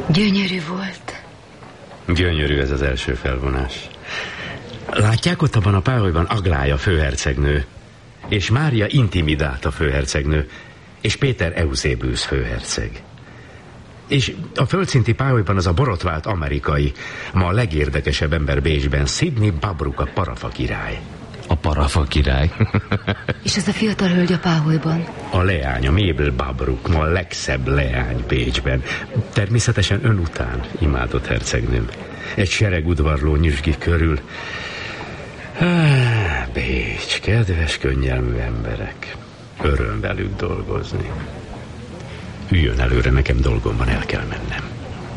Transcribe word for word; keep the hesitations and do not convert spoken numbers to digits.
Gyönyörű volt. Gyönyörű ez az első felvonás. Látják, ott abban a páholyban Aglája főhercegnő, és Mária Intimidáta főhercegnő, és Péter Eusebius főherceg. És a földszinti páholyban az a borotvált amerikai, ma a legérdekesebb ember Bécsben, Sidney Babruk, a parafa király. A parafa király. És az a fiatal hölgy a páholyban? A leánya, Mabel Babruk, ma a legszebb leány Bécsben. Természetesen ön után, imádott hercegnőm. Egy sereg udvarló nyüzsgi körül. Ah, Bécs, kedves, könnyelmű emberek. Öröm velük dolgozni. Üljön előre, nekem dolgom van, el kell mennem.